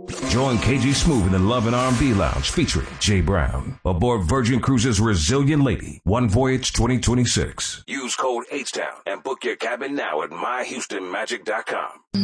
Join KG Smooth in the Love and R&B Lounge featuring Jay Brown aboard Virgin Cruises Resilient Lady, One Voyage 2026. Use code H-Town and book your cabin now at myhoustonmagic.com.